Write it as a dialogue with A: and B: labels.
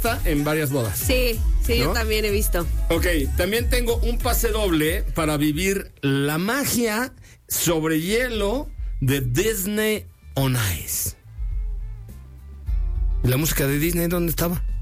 A: en varias bodas.
B: Sí,
A: ¿no?
B: yo también he visto.
A: Ok, también tengo un pase doble para vivir la magia sobre hielo de Disney on Ice. ¿Y la música de Disney dónde estaba?